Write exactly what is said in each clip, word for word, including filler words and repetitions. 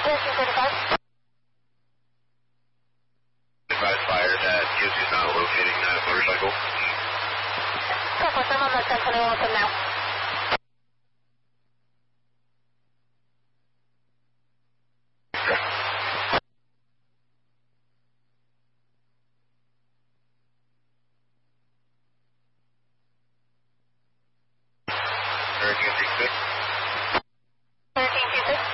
thirteen thirty-five. Advise fires at Q C is not locating that motorcycle. ten four, I'm on the ten twenty-one with them now. thirteen six six. thirteen two six.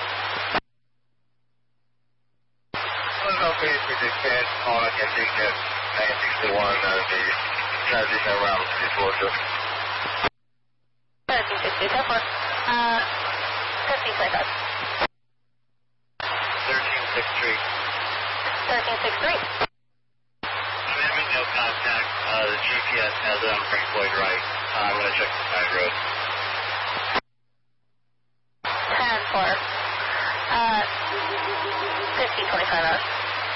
Okay, three six ten, calling at six ten, nine sixty-one, uh, the transition around to Georgia. thirteen sixty, ten four. Uh, fifteen twenty-five. thirteen six three. thirteen six three. I'm having no contact. Uh, the G P S has it on Frank Floyd right. Uh, I'm going to check the side road. ten four. Uh, fifteen twenty-five hours.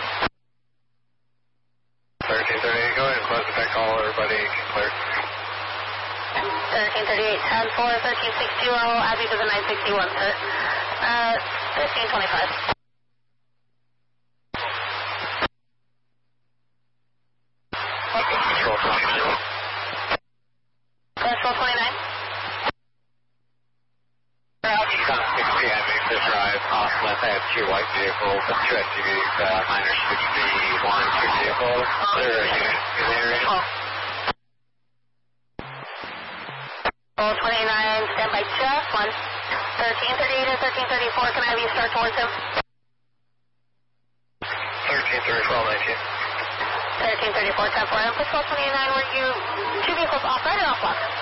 thirteen thirty-eight, go ahead and close the back call, everybody clear. thirteen thirty-eight, ten four, thirteen sixty, I'll add you to the nine sixty-one, sir. Uh, fifteen twenty-five. Control twenty-nine. Control twenty-nine. six P M, make the drive off left. I have two white vehicles, two S U Vs, uh, minor sixty-one, two vehicles. There are units in the area. Control twenty-nine, stand by just one. thirteen thirty-eight or thirteen thirty-four, can I have you start towards him? thirteen thirty, twelve nineteen. thirteen thirty-four, ten four, and Control twenty-nine, were you two vehicles off right or off block?